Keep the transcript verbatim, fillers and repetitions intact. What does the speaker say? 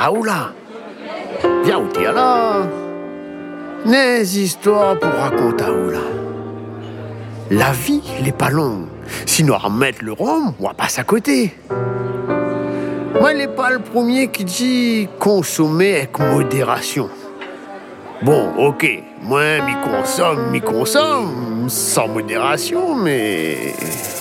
Aoula, viens où t'es là. Des histoires pour raconter Aoula. La vie, n'est pas longue. Sinon, remettre le rhum, on va passer à côté. Moi, il n'est pas le premier qui dit consommer avec modération. Bon, ok, moi, m'y consomme, m'y consomme, sans modération, mais...